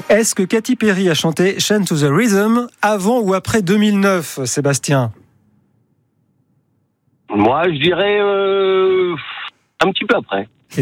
Est-ce que Katy Perry a chanté Chained to the Rhythm avant ou après 2009, Sébastien ? Moi, je dirais un petit peu après.